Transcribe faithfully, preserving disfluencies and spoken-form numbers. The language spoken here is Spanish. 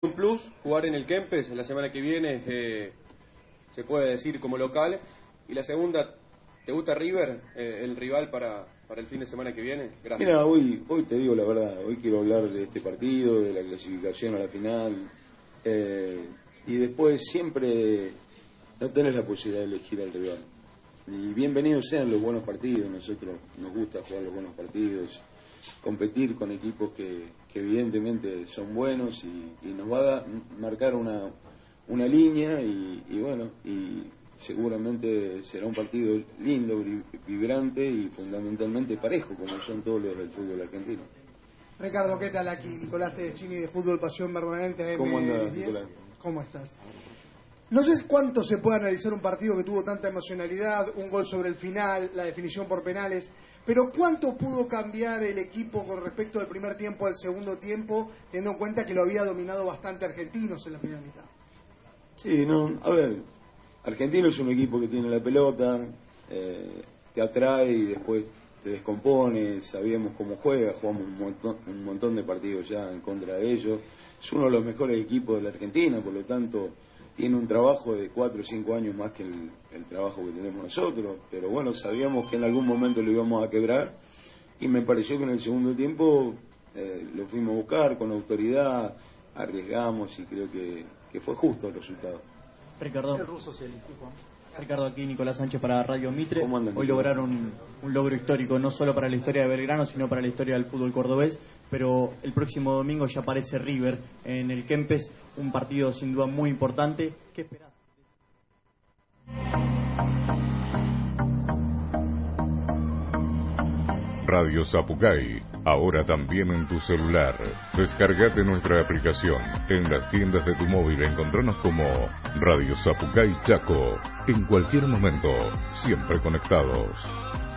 Un plus, jugar en el Kempes la semana que viene, eh, se puede decir como local. Y la segunda, ¿te gusta River, eh, el rival para, para el fin de semana que viene? Gracias. Mira, hoy, hoy te digo la verdad, hoy quiero hablar de este partido, de la clasificación a la final, eh, y después siempre no tenés la posibilidad de elegir al rival. Y bienvenidos sean los buenos partidos, nosotros nos gusta jugar los buenos partidos, competir con equipos que, que evidentemente son buenos y, y nos va a dar, marcar una, una línea y, y bueno, y seguramente será un partido lindo, vibrante y fundamentalmente parejo, como son todos los del fútbol argentino. Ricardo, ¿qué tal? Aquí Nicolás Tedeschini de Fútbol Pasión Permanente. ¿Cómo andás, Nicolás? ¿Cómo estás? No sé cuánto se puede analizar un partido que tuvo tanta emocionalidad, un gol sobre el final, la definición por penales, pero ¿cuánto pudo cambiar el equipo con respecto al primer tiempo al segundo tiempo, teniendo en cuenta que lo había dominado bastante Argentinos en la primera mitad? Sí, no, a ver, Argentino es un equipo que tiene la pelota, eh, te atrae y después te descompone, sabíamos cómo juega, jugamos un montón, un montón de partidos ya en contra de ellos, es uno de los mejores equipos de la Argentina, por lo tanto tiene un trabajo de cuatro o cinco años más que el, el trabajo que tenemos nosotros, pero bueno, sabíamos que en algún momento lo íbamos a quebrar y me pareció que en el segundo tiempo eh, lo fuimos a buscar con autoridad, arriesgamos y creo que, que fue justo el resultado. Ricardo, Ricardo aquí Nicolás Sánchez para Radio Mitre. Hoy lograron un logro histórico, no solo para la historia de Belgrano, sino para la historia del fútbol cordobés, pero el próximo domingo ya aparece River en el Kempes, un partido sin duda muy importante. ¿Qué esperás? Radio Zapucay, ahora también en tu celular. Descargate nuestra aplicación. En las tiendas de tu móvil encontranos como Radio Zapucay Chaco. En cualquier momento, siempre conectados.